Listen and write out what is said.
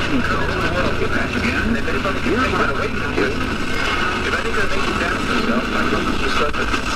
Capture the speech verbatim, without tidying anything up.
If anybody's waiting on you, if anything makes you doubt yourself, like, just